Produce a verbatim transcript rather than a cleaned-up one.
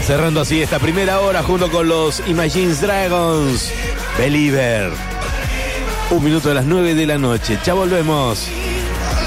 Cerrando así esta primera hora junto con los Imagine Dragons. Believer. Un minuto de las nueve de la noche. Ya volvemos.